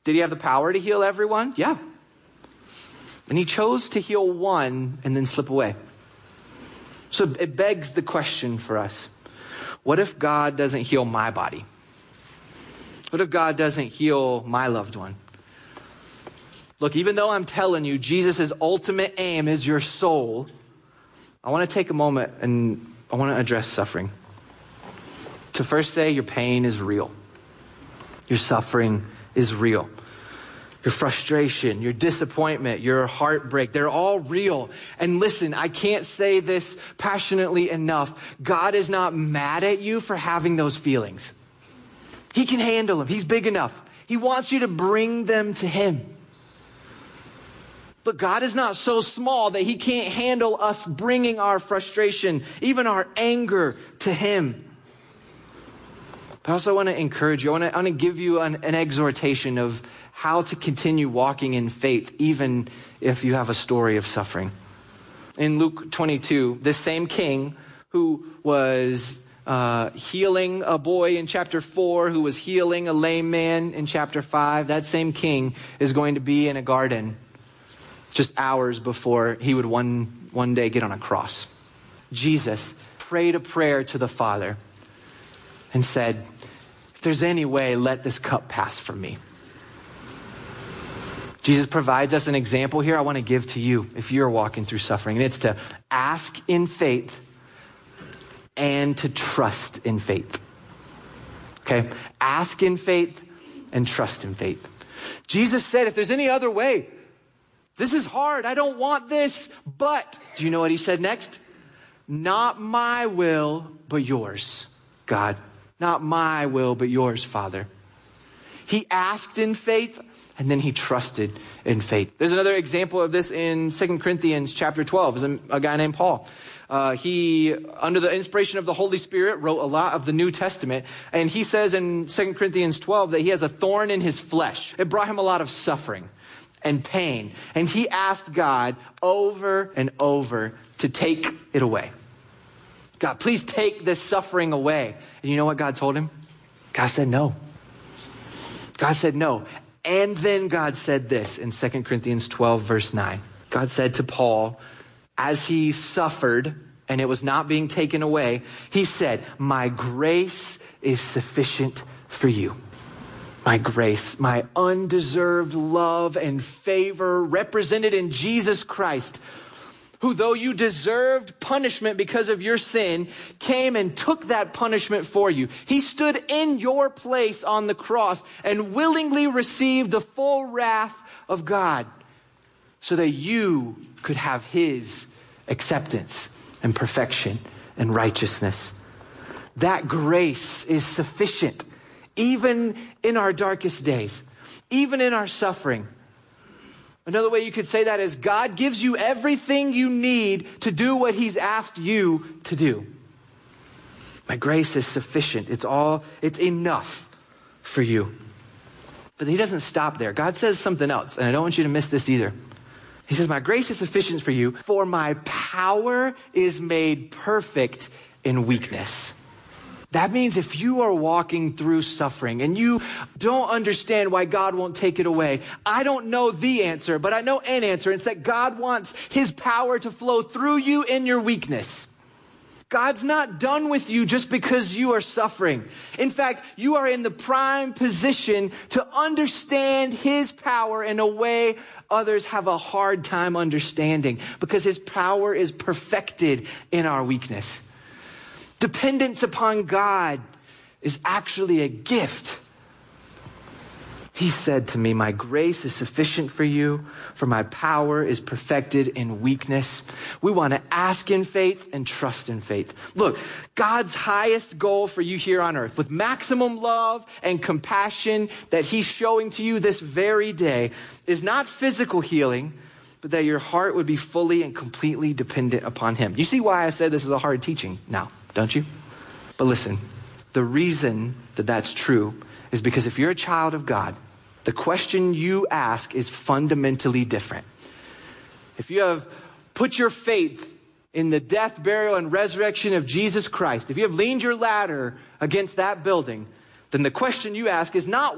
Did he have the power to heal everyone? Yeah. And he chose to heal one and then slip away. So it begs the question for us. What if God doesn't heal my body? What if God doesn't heal my loved one? Look, even though I'm telling you Jesus' ultimate aim is your soul, I want to take a moment and I want to address suffering. To first say your pain is real. Your suffering is real. Your frustration, your disappointment, your heartbreak, they're all real. And listen, I can't say this passionately enough. God is not mad at you for having those feelings. He can handle them. He's big enough. He wants you to bring them to him. But God is not so small that he can't handle us bringing our frustration, even our anger, to him. But I also want to encourage you. I want to give you an exhortation of how to continue walking in faith, even if you have a story of suffering. In Luke 22, this same king who was healing a boy in chapter 4, who was healing a lame man in chapter 5, that same king is going to be in a garden just hours before he would one day get on a cross. Jesus prayed a prayer to the Father and said, if there's any way, let this cup pass from me. Jesus provides us an example here I want to give to you if you're walking through suffering. And it's to ask in faith and to trust in faith. Okay? Ask in faith and trust in faith. Jesus said, if there's any other way, this is hard. I don't want this. But do you know what he said next? Not my will, but yours, God. Not my will, but yours, Father. He asked in faith, and then he trusted in faith. There's another example of this in 2 Corinthians chapter 12. There's a guy named Paul. He, under the inspiration of the Holy Spirit, wrote a lot of the New Testament. And he says in 2 Corinthians 12 that he has a thorn in his flesh. It brought him a lot of suffering and pain. And he asked God over and over to take it away. God, please take this suffering away. And you know what God told him? God said no. God said no. And then God said this in 2 Corinthians 12, verse 9. God said to Paul, as he suffered and it was not being taken away, he said, my grace is sufficient for you. My grace, my undeserved love and favor represented in Jesus Christ, who though you deserved punishment because of your sin, came and took that punishment for you. He stood in your place on the cross and willingly received the full wrath of God so that you could have his acceptance and perfection and righteousness. That grace is sufficient, even in our darkest days, even in our suffering. Another way you could say that is God gives you everything you need to do what he's asked you to do. My grace is sufficient. It's enough for you. But he doesn't stop there. God says something else, and I don't want you to miss this either. He says, my grace is sufficient for you, for my power is made perfect in weakness. That means if you are walking through suffering and you don't understand why God won't take it away, I don't know the answer, but I know an answer. It's that God wants his power to flow through you in your weakness. God's not done with you just because you are suffering. In fact, you are in the prime position to understand his power in a way others have a hard time understanding, because his power is perfected in our weakness. Dependence upon God is actually a gift. He said to me, my grace is sufficient for you, for my power is perfected in weakness. We want to ask in faith and trust in faith. Look, God's highest goal for you here on earth, with maximum love and compassion that he's showing to you this very day, is not physical healing, but that your heart would be fully and completely dependent upon him. You see why I said this is a hard teaching now, don't you? But listen, the reason that that's true is because if you're a child of God, the question you ask is fundamentally different. If you have put your faith in the death, burial, and resurrection of Jesus Christ, if you have leaned your ladder against that building, then the question you ask is not